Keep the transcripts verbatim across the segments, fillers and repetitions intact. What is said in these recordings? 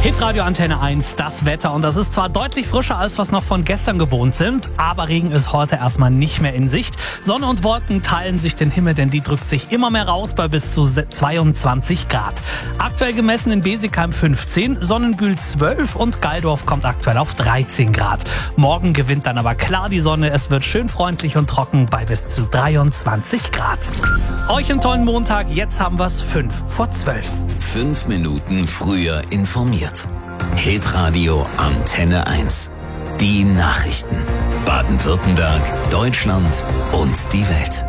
Hitradio Antenne eins, das Wetter. Und das ist zwar deutlich frischer, als was noch von gestern gewohnt sind, aber Regen ist heute erstmal nicht mehr in Sicht. Sonne und Wolken teilen sich den Himmel, denn die drückt sich immer mehr raus bei bis zu zweiundzwanzig Grad. Aktuell gemessen in Besigheim fünfzehn, Sonnenbühl zwölf und Geildorf kommt aktuell auf dreizehn Grad. Morgen gewinnt dann aber klar die Sonne. Es wird schön freundlich und trocken bei bis zu dreiundzwanzig Grad. Euch einen tollen Montag. Jetzt haben wir es fünf vor zwölf. Fünf Minuten früher informiert. Hitradio Antenne eins. Die Nachrichten. Baden-Württemberg, Deutschland und die Welt.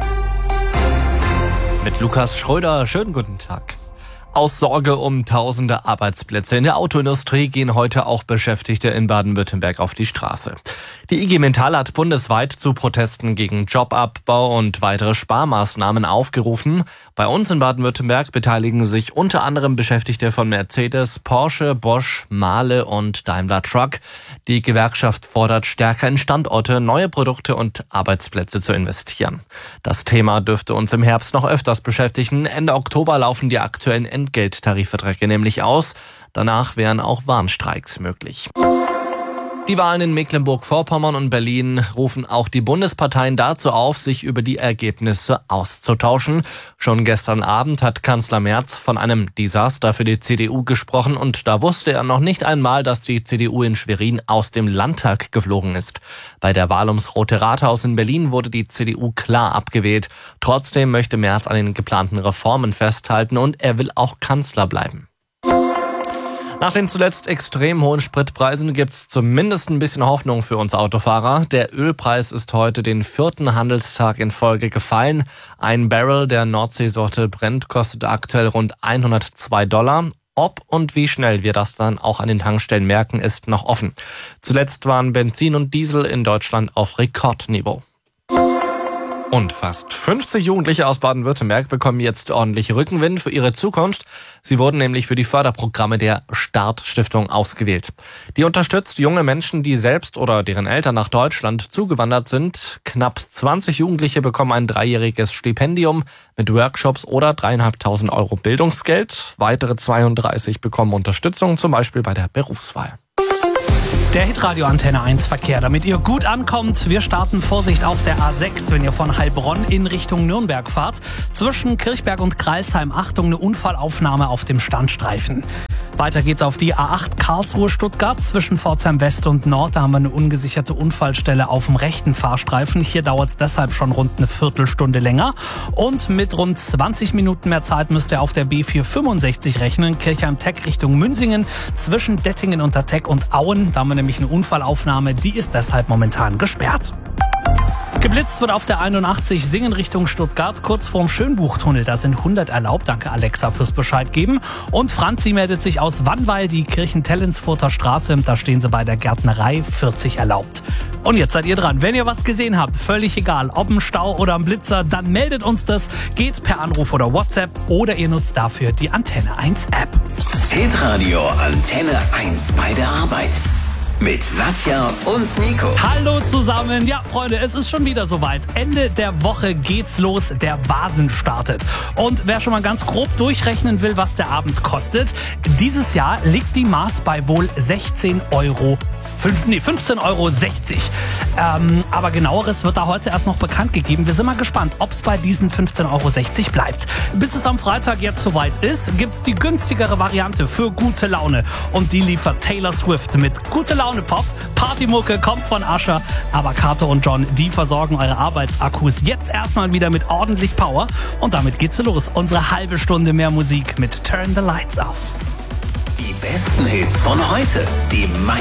Mit Lukas Schröder, schönen guten Tag. Aus Sorge um tausende Arbeitsplätze in der Autoindustrie gehen heute auch Beschäftigte in Baden-Württemberg auf die Straße. Die I G Metall hat bundesweit zu Protesten gegen Jobabbau und weitere Sparmaßnahmen aufgerufen. Bei uns in Baden-Württemberg beteiligen sich unter anderem Beschäftigte von Mercedes, Porsche, Bosch, Mahle und Daimler Truck. Die Gewerkschaft fordert, stärker in Standorte, neue Produkte und Arbeitsplätze zu investieren. Das Thema dürfte uns im Herbst noch öfters beschäftigen. Ende Oktober laufen die aktuellen Entgelttarifverträge nämlich aus. Danach wären auch Warnstreiks möglich. Die Wahlen in Mecklenburg-Vorpommern und Berlin rufen auch die Bundesparteien dazu auf, sich über die Ergebnisse auszutauschen. Schon gestern Abend hat Kanzler Merz von einem Desaster für die C D U gesprochen und da wusste er noch nicht einmal, dass die C D U in Schwerin aus dem Landtag geflogen ist. Bei der Wahl ums Rote Rathaus in Berlin wurde die C D U klar abgewählt. Trotzdem möchte Merz an den geplanten Reformen festhalten und er will auch Kanzler bleiben. Nach den zuletzt extrem hohen Spritpreisen gibt's zumindest ein bisschen Hoffnung für uns Autofahrer. Der Ölpreis ist heute den vierten Handelstag in Folge gefallen. Ein Barrel der Nordseesorte Brent kostet aktuell rund hundertzwei Dollar. Ob und wie schnell wir das dann auch an den Tankstellen merken, ist noch offen. Zuletzt waren Benzin und Diesel in Deutschland auf Rekordniveau. Und fast fünfzig Jugendliche aus Baden-Württemberg bekommen jetzt ordentlich Rückenwind für ihre Zukunft. Sie wurden nämlich für die Förderprogramme der Start-Stiftung ausgewählt. Die unterstützt junge Menschen, die selbst oder deren Eltern nach Deutschland zugewandert sind. Knapp zwanzig Jugendliche bekommen ein dreijähriges Stipendium mit Workshops oder dreieinhalbtausend Euro Bildungsgeld. Weitere zweiunddreißig bekommen Unterstützung, zum Beispiel bei der Berufswahl. Der Hitradio Antenne eins Verkehr, damit ihr gut ankommt. Wir starten Vorsicht auf der A sechs, wenn ihr von Heilbronn in Richtung Nürnberg fahrt. Zwischen Kirchberg und Kreilsheim, Achtung, eine Unfallaufnahme auf dem Standstreifen. Weiter geht's auf die A acht Karlsruhe-Stuttgart. Zwischen Pforzheim West und Nord, da haben wir eine ungesicherte Unfallstelle auf dem rechten Fahrstreifen. Hier dauert es deshalb schon rund eine Viertelstunde länger. Und mit rund zwanzig Minuten mehr Zeit müsst ihr auf der B vierhundertfünfundsechzig rechnen. Kirchheim-Teck Richtung Münzingen. Zwischen Dettingen unter Teck und Auen, da haben wir nämlich eine Unfallaufnahme. Die ist deshalb momentan gesperrt. Geblitzt wird auf der einundachtzig Singen Richtung Stuttgart, kurz vorm Schönbuchtunnel. Da sind hundert erlaubt. Danke Alexa fürs Bescheid geben. Und Franzi meldet sich aus Wannweil, die Kirchen-Tellensfurter Straße. Da stehen sie bei der Gärtnerei, vierzig erlaubt. Und jetzt seid ihr dran. Wenn ihr was gesehen habt, völlig egal, ob ein Stau oder ein Blitzer, dann meldet uns das. Geht per Anruf oder WhatsApp oder ihr nutzt dafür die Antenne eins App. Hitradio Antenne eins bei der Arbeit. Mit Nadja und Nico. Hallo zusammen. Ja, Freunde, es ist schon wieder soweit. Ende der Woche geht's los. Der Vasen startet. Und wer schon mal ganz grob durchrechnen will, was der Abend kostet, dieses Jahr liegt die Maß bei wohl sechzehn Euro. Nee, fünfzehn Euro sechzig. Ähm, aber genaueres wird da heute erst noch bekannt gegeben. Wir sind mal gespannt, ob es bei diesen fünfzehn Euro sechzig bleibt. Bis es am Freitag jetzt soweit ist, gibt's die günstigere Variante für gute Laune. Und die liefert Taylor Swift mit Gute Laune Pop. Partymucke kommt von Usher. Aber Carter und John, die versorgen eure Arbeitsakkus jetzt erstmal wieder mit ordentlich Power. Und damit geht's los. Unsere halbe Stunde mehr Musik mit Turn the Lights Off. Die besten Hits von heute. Die meisten